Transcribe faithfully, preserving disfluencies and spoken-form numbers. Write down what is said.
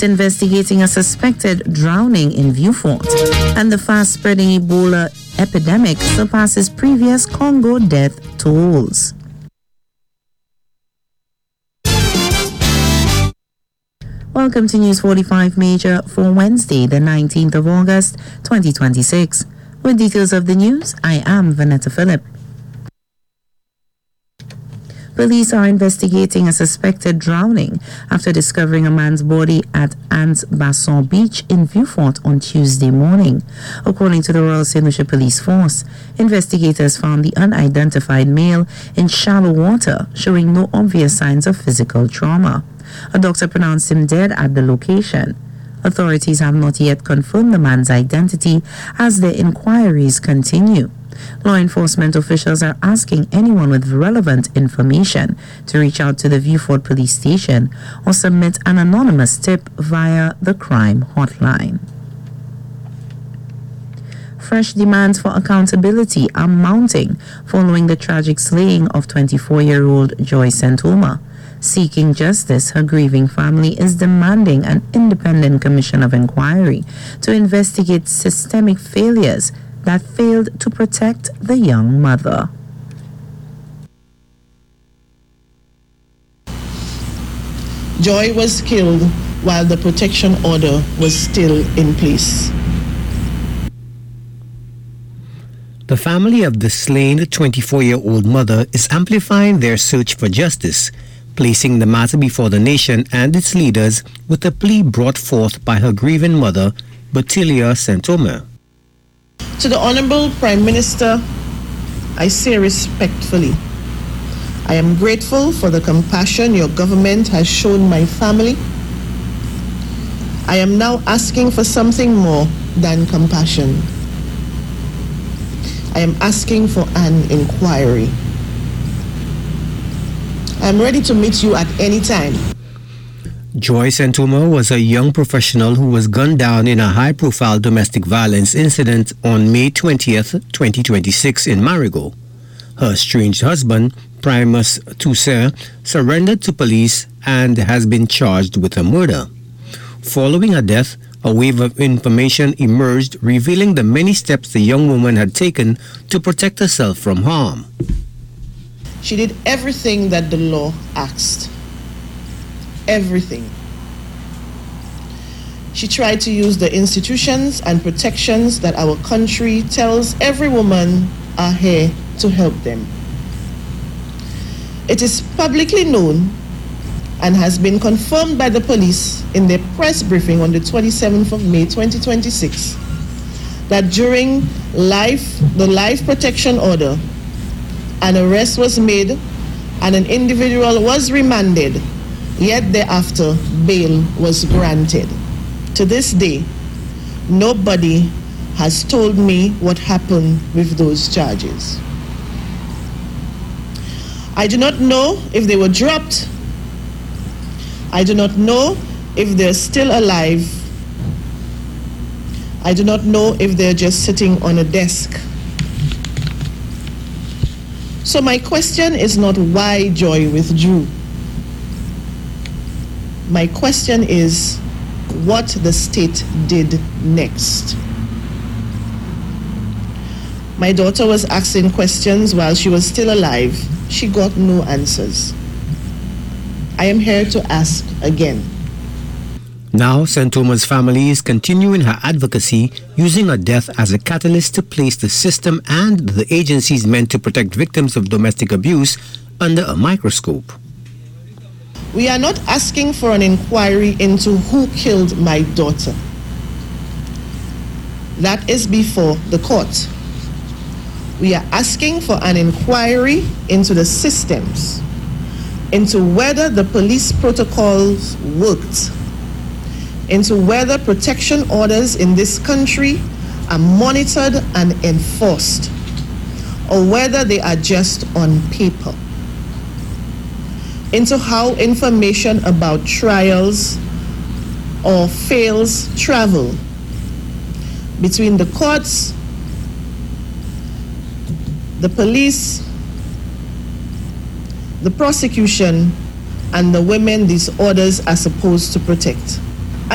investigating a suspected drowning in Vieux-Fort, and the fast-spreading Ebola epidemic surpasses previous Congo death tolls. Welcome to News forty-five Major for Wednesday, the nineteenth of August, twenty twenty-six. With details of the news, I am Vanetta Phillip. Police are investigating a suspected drowning after discovering a man's body at Anse-Basson Beach in Vieux-Fort on Tuesday morning. According to the Royal Saint Lucia Police Force, investigators found the unidentified male in shallow water, showing no obvious signs of physical trauma. A doctor pronounced him dead at the location. Authorities have not yet confirmed the man's identity as their inquiries continue. Law enforcement officials are asking anyone with relevant information to reach out to the Vieux-Fort police station or submit an anonymous tip via the crime hotline. Fresh demands for accountability are mounting following the tragic slaying of twenty-four-year-old Joy Santoma. Seeking justice, her grieving family is demanding an independent commission of inquiry to investigate systemic failures that failed to protect the young mother. Joy was killed while the protection order was still in place. The family of the slain twenty-four-year-old mother is amplifying their search for justice, placing the matter before the nation and its leaders with a plea brought forth by her grieving mother, Bertilia Santoma. To the Honorable Prime Minister, I say respectfully, I am grateful for the compassion your government has shown my family. I am now asking for something more than compassion. I am asking for an inquiry. I am ready to meet you at any time. Joy Santoma was a young professional who was gunned down in a high-profile domestic violence incident on May twentieth, twenty twenty-six in Marigot. Her estranged husband, Primus Toussaint, surrendered to police and has been charged with a murder. Following her death, a wave of information emerged revealing the many steps the young woman had taken to protect herself from harm. She did everything that the law asked. Everything. She tried to use the institutions and protections that our country tells every woman are here to help them. It is publicly known and has been confirmed by the police in their press briefing on the twenty-seventh of May twenty twenty-six that during life, the life protection order, an arrest was made and an individual was remanded, yet thereafter bail was granted. To this day, nobody has told me what happened with those charges. I do not know if they were dropped. I do not know if they're still alive. I do not know if they're just sitting on a desk. So my question is not why Joy withdrew. My question is what the state did next. My daughter was asking questions while she was still alive. She got no answers. I am here to ask again. Now, Santoma's family is continuing her advocacy, using her death as a catalyst to place the system and the agencies meant to protect victims of domestic abuse under a microscope. We are not asking for an inquiry into who killed my daughter. That is before the court. We are asking for an inquiry into the systems, into whether the police protocols worked, into whether protection orders in this country are monitored and enforced, or whether they are just on paper, into how information about trials or fails travel between the courts, the police, the prosecution, and the women these orders are supposed to protect.